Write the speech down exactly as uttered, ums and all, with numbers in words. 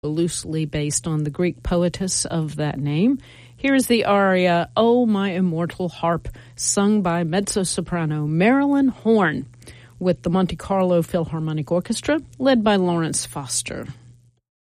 loosely based on the Greek poetess of that name. Here's the aria, "Oh, My Immortal Harp," sung by mezzo-soprano Marilyn Horne with the Monte Carlo Philharmonic Orchestra, led by Lawrence Foster.